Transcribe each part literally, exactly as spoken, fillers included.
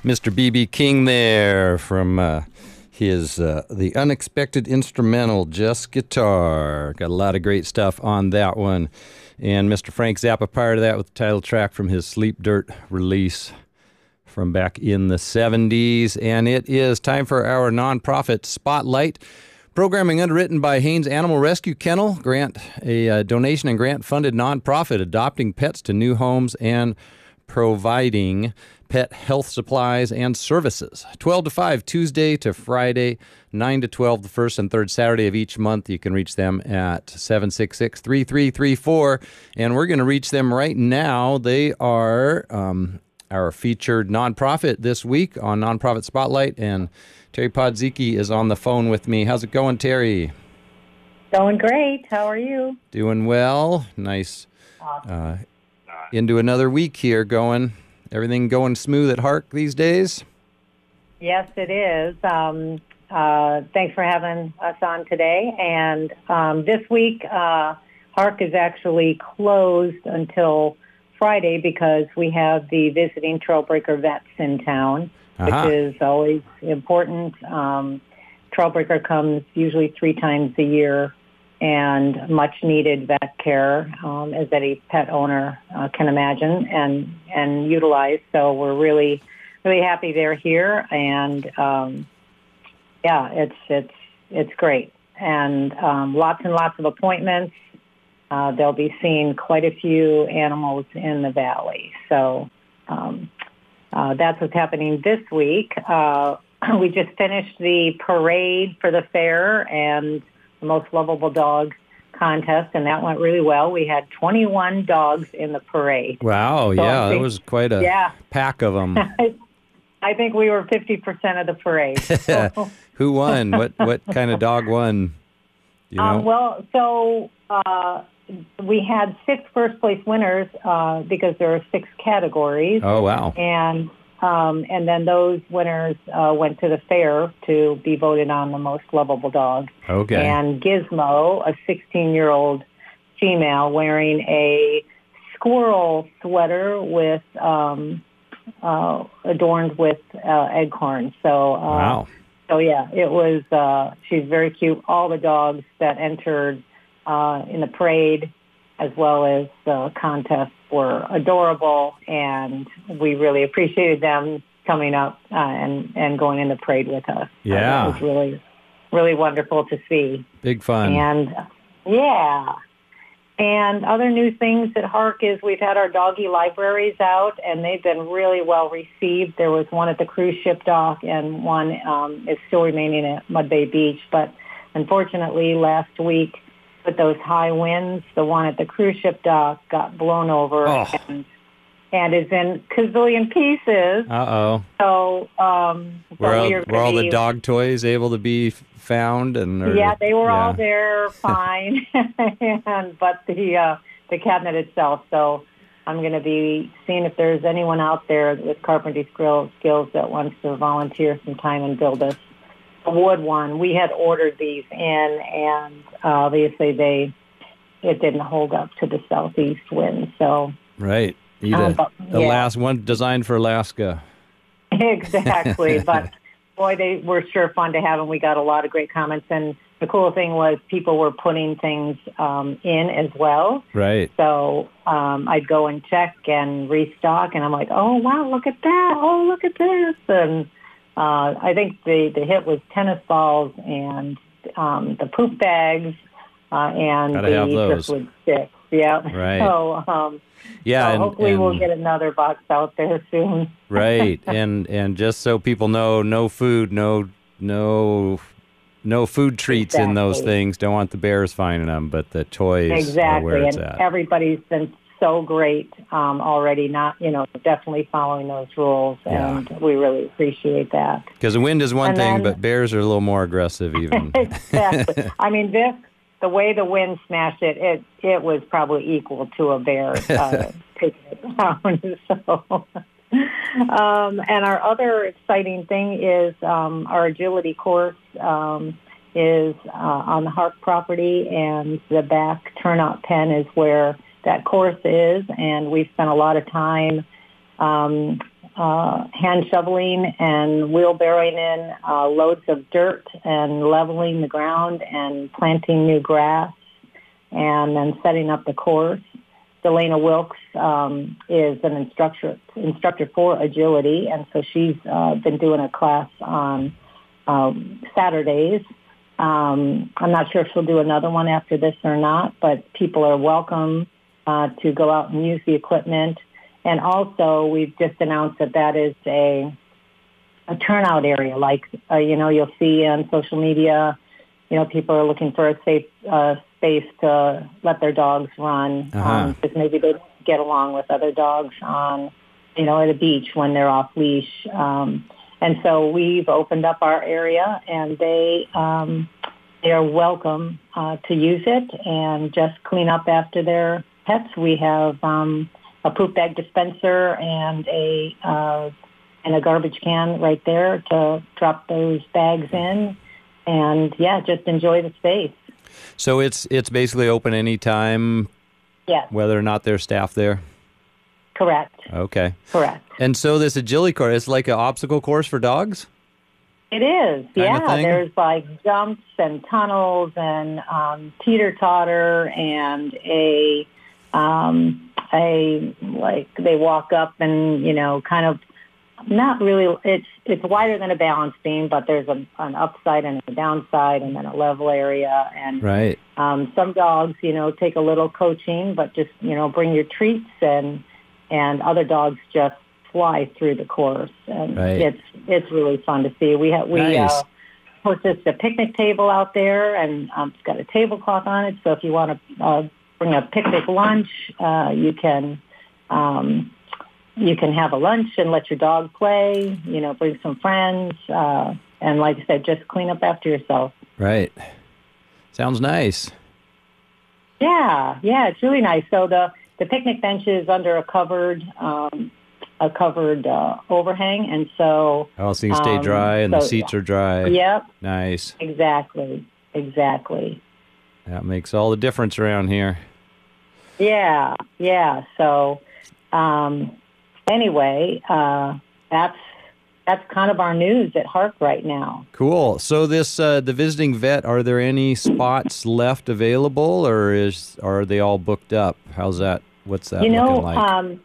Mister B B King there from uh, his uh, The Unexpected Instrumental, Just Guitar. Got a lot of great stuff on that one. And Mister Frank Zappa prior to that with the title track from his Sleep Dirt release from back in the seventies. And it is time for our nonprofit spotlight. Programming underwritten by Haynes Animal Rescue Kennel, grant a uh, donation and grant-funded nonprofit adopting pets to new homes and providing pet health supplies and services. twelve to five, Tuesday to Friday, nine to twelve, the first and third Saturday of each month. You can reach them at seven six six, three three three four, and we're going to reach them right now. They are um, our featured nonprofit this week on Nonprofit Spotlight, and Terry Podzicki is on the phone with me. How's it going, Terry? Going great. How are you? Doing well. Nice. Awesome. Uh, into another week here going. Everything going smooth at Hark these days? Yes, it is. Um, uh, thanks for having us on today. And um, this week, uh, Hark is actually closed until Friday because we have the visiting Trailbreaker vets in town. Uh-huh. Which is always important. Um, Trailbreaker comes usually three times a year, and much-needed vet care, um, as any pet owner uh, can imagine and and utilize. So we're really, really happy they're here, and um, yeah, it's it's it's great, and um, lots and lots of appointments. Uh, they'll be seeing quite a few animals in the valley. So. Um, Uh, that's what's happening this week. Uh, we just finished the parade for the fair and the most lovable dog contest, and that went really well. We had twenty-one dogs in the parade. Wow, so yeah, think, that was quite a yeah. pack of them. I think we were fifty percent of the parade. So. Who won? What what kind of dog won? You know? Um, well, so uh, we had six first-place winners uh, because there are six categories. Oh, wow. And um, and then those winners uh, went to the fair to be voted on the most lovable dog. Okay. And Gizmo, a sixteen-year-old female wearing a squirrel sweater with um, uh, adorned with uh, acorns. So, uh, wow. So, yeah, it was, uh, she's very cute. All the dogs that entered uh, in the parade as well as the contest were adorable, and we really appreciated them coming up uh, and, and going in the parade with us. Yeah. Uh, it was really, really wonderful to see. Big fun. And, yeah. And other new things at Hark is we've had our doggy libraries out, and they've been really well received. There was one at the cruise ship dock, and one um, is still remaining at Mud Bay Beach. But unfortunately, last week, with those high winds, the one at the cruise ship dock got blown over oh. and, and is in gazillion pieces. Uh-oh. So, um, were all, we were all the dog toys able to be found? And or, yeah, they were yeah. all there fine, and but the uh, the cabinet itself. So I'm going to be seeing if there's anyone out there with carpentry skill- skills that wants to volunteer some time and build us a wood one. We had ordered these in, and uh, obviously they it didn't hold up to the southeast wind. So right, need um, a, but, a yeah. last one designed for Alaska. Exactly, but boy, they were sure fun to have, and we got a lot of great comments. And the cool thing was people were putting things um, in as well. Right. So um, I'd go and check and restock, and I'm like, oh, wow, look at that. Oh, look at this. And uh, I think the, the hit was tennis balls and um, the poop bags uh, and Gotta the have those. driftwood sticks. Yeah. Right. So, um, yeah, so and, hopefully and, we'll get another box out there soon. Right, and and just so people know, no food, no no no food treats exactly. in those things. Don't want the bears finding them, but the toys exactly. are where it's and at. Everybody's been so great um, already. Not you know definitely following those rules, Yeah. and we really appreciate that. Because the wind is one And thing, then- but bears are a little more aggressive even. Exactly. I mean, this the way the wind smashed it, it it was probably equal to a bear uh, taking it down. So. Um, and our other exciting thing is um, our agility course um, is uh, on the Hark property, and the back turnout pen is where that course is. And we've spent a lot of time um, uh, hand shoveling and wheelbarrowing in uh, loads of dirt and leveling the ground and planting new grass and then setting up the course. Delana Wilkes um, is an instructor instructor for agility, and so she's uh, been doing a class on um, Saturdays. Um, I'm not sure if she'll do another one after this or not, but people are welcome uh, to go out and use the equipment. And also, we've just announced that that is a a turnout area. Like uh, you know, you'll see on social media, you know, people are looking for a safe uh, space to let their dogs run, uh-huh. um, because maybe they get along with other dogs on, you know, at a beach when they're off leash. Um, and so we've opened up our area, and they um, they are welcome uh, to use it and just clean up after their pets. We have um, a poop bag dispenser and a uh, and a garbage can right there to drop those bags in, and yeah, just enjoy the space. So it's it's basically open anytime, yes, whether or not there's staff there? Correct. Okay. Correct. And so this agility course, it's like an obstacle course for dogs? It is, Kind yeah. of thing? There's like jumps and tunnels and um, teeter-totter and a, um, a, like they walk up and, you know, kind of not really, it's it's wider than a balance beam, but there's a, an upside and a downside and then a level area. And right. um, some dogs, you know, take a little coaching, but just, you know, bring your treats, and and other dogs just fly through the course. And right. it's it's really fun to see. We have, we nice. uh, hosted a picnic table out there, and um, it's got a tablecloth on it. So if you want to uh, bring a picnic lunch, uh, you can um, you can have a lunch and let your dog play. You know, bring some friends, uh, and like I said, just clean up after yourself. Right. Sounds nice. Yeah, yeah, it's really nice. So the the picnic bench is under a covered. Um, a covered uh, overhang, and so... Oh, so you can stay um, dry, and so, the seats are dry. Yep. Nice. Exactly, exactly. That makes all the difference around here. Yeah, yeah. So, um, anyway, uh, that's that's kind of our news at Hark right now. Cool. So this, uh, the visiting vet, are there any spots left available, or is are they all booked up? How's that? What's that you know, looking like? Um,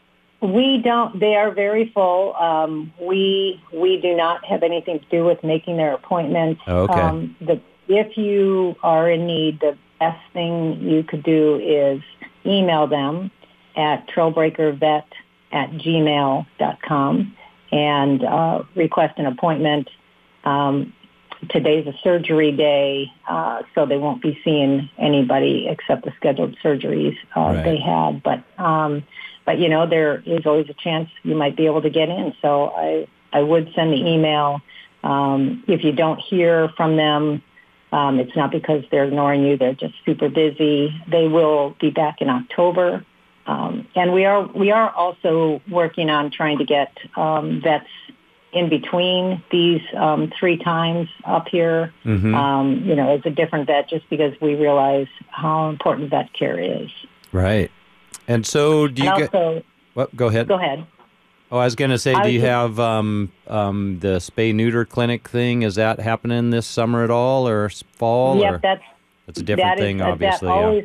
We don't. They are very full. Um, we we do not have anything to do with making their appointments. Okay. Um, the, if you are in need, the best thing you could do is email them at trailbreakervet at gmail dot com and uh, request an appointment. Um, today's a surgery day, uh, so they won't be seeing anybody except the scheduled surgeries uh, Right. they had. But um, But, you know, there is always a chance you might be able to get in. So I, I would send the email. Um, if you don't hear from them, um, it's not because they're ignoring you. They're just super busy. They will be back in October. Um, and we are we are also working on trying to get um, vets in between these um, three times up here, mm-hmm. um, you know, as a different vet, just because we realize how important vet care is. Right. And so do you and get... also, Well, go ahead. Go ahead. Oh, I was going to say, I do you was- have um, um, the spay-neuter clinic thing? Is that happening this summer at all, or s- fall? Yep, or? that's That's a different that is- thing, uh, obviously. That yeah. always,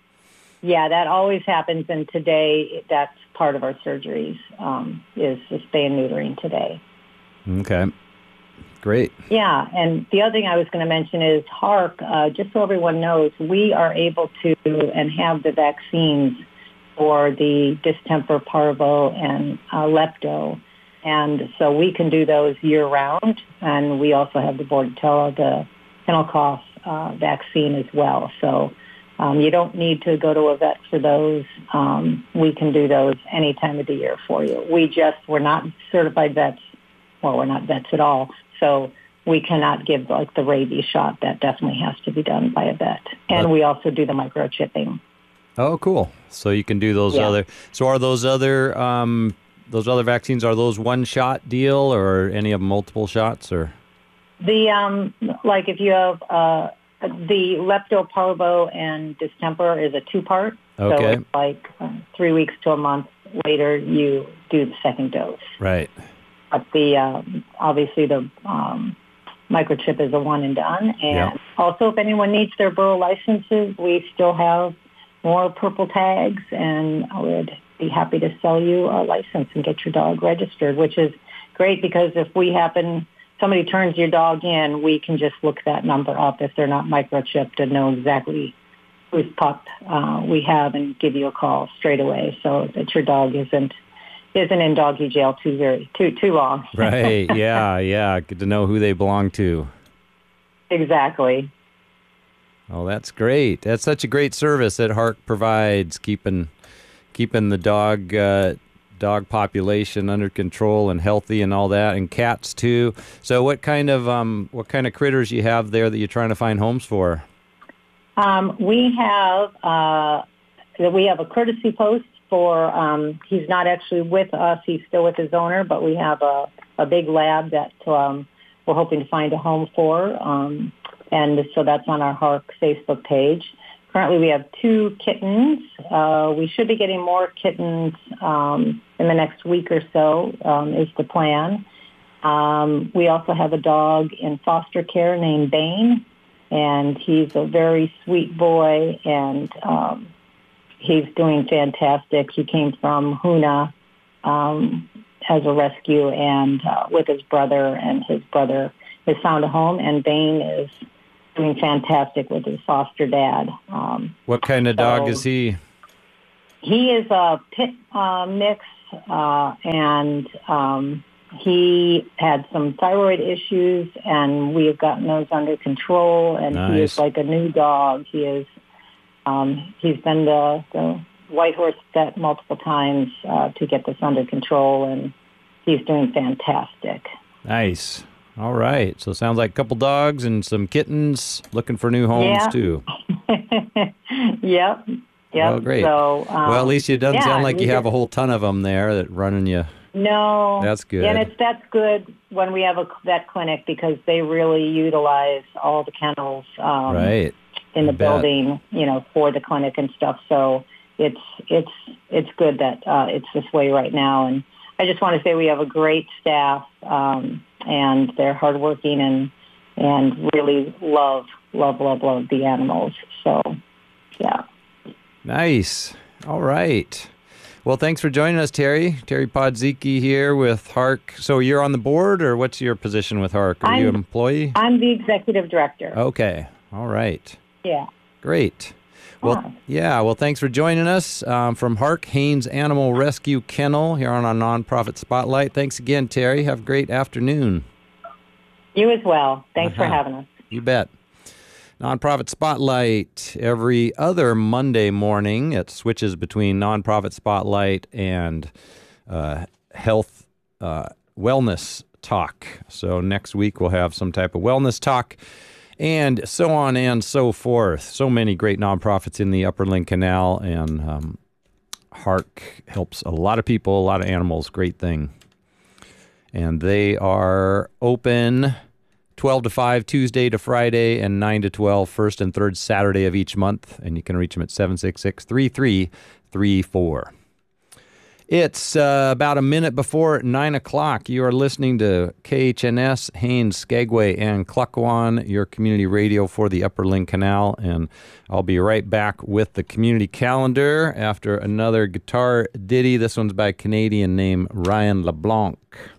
yeah, that always happens, and today that's part of our surgeries um, is the spay and neutering today. Okay. Great. Yeah, and the other thing I was going to mention is Hark. Uh, just so everyone knows, we are able to and have the vaccines for the distemper, parvo, and uh, lepto. And so we can do those year-round. And we also have the Bordetella, the kennel cough uh, vaccine as well. So um, you don't need to go to a vet for those. Um, we can do those any time of the year for you. We just, we're not certified vets. Well, we're not vets at all. So we cannot give like the rabies shot. That definitely has to be done by a vet. And Uh, we also do the microchipping. Oh, cool. So you can do those Yeah. other... So are those other um, those other vaccines, are those one-shot deal, or any of them multiple shots? Or The, um, like if you have uh, the lepto, parvo, and distemper is a two-part. Okay. So it's like uh, three weeks to a month. later you do the second dose. Right. But the uh, obviously the um, microchip is a one and done. And yeah. also, if anyone needs their burro licenses, we still have more purple tags, and I would be happy to sell you a license and get your dog registered, which is great because if we happen, somebody turns your dog in, we can just look that number up if they're not microchipped and know exactly whose pup uh, we have and give you a call straight away so that your dog isn't isn't in doggy jail too very too too long. Right. Yeah. Yeah. Good to know who they belong to. Exactly. Oh, that's great. That's such a great service that Hark provides, keeping keeping the dog uh, dog population under control and healthy and all that, and cats too. So, what kind of um, what kind of critters you have there that you're trying to find homes for? Um, we have uh, we have a courtesy post for. Um, he's not actually with us; he's still with his owner. But we have a, a big lab that um, we're hoping to find a home for, um, and so that's on our Hark Facebook page. Currently, we have two kittens. Uh, we should be getting more kittens um, in the next week or so, um, is the plan. Um, we also have a dog in foster care named Bane, and he's a very sweet boy, and um, he's doing fantastic. He came from Hoona um, as a rescue and uh, with his brother, and his brother has found a home, and Bane is doing fantastic with his foster dad. Um, what kind of dog so is he? He is a pit uh, mix, uh, and um, he had some thyroid issues, and we have gotten those under control, and Nice. He is like a new dog. He is, um, he's been the, the White Horse vet multiple times uh, to get this under control, and he's doing fantastic. Nice. All right. So it sounds like a couple dogs and some kittens looking for new homes, yeah. too. Yep. Yep. Well, great. So, um, well, at least it doesn't yeah, sound like you have just, a whole ton of them there that running you. No. That's good. And it's that's good when we have a vet clinic because they really utilize all the kennels um, right. in I the bet. building, you know, for the clinic and stuff. So it's it's it's good that uh, it's this way right now. And I just want to say we have a great staff, um, and they're hardworking and and really love love love love the animals. So yeah. Nice. All right. Well, thanks for joining us, Terry. Terry Podzicki here with Hark. So you're on the board, or what's your position with Hark? Are I'm, you an employee? I'm the executive director. Okay. All right. Yeah. Great. Well, Ah. yeah. Well, thanks for joining us um, from Hark Haynes Animal Rescue Kennel here on our Nonprofit Spotlight. Thanks again, Terry. Have a great afternoon. You as well. Thanks Uh-huh. for having us. You bet. Nonprofit Spotlight every other Monday morning. It switches between Nonprofit Spotlight and uh, health uh, wellness talk. So next week we'll have some type of wellness talk and so on and so forth. So many great nonprofits in the Upper Lynn Canal, and um, Hark helps a lot of people, a lot of animals. Great thing. And they are open twelve to five Tuesday to Friday, and nine to twelve first and third Saturday of each month. And you can reach them at seven six six, three three three four. It's uh, about a minute before nine o'clock. You are listening to K H N S, Haines, Skagway, and Cluckwan, your community radio for the Upper Lynn Canal. And I'll be right back with the community calendar after another guitar ditty. This one's by a Canadian named Ryan LeBlanc.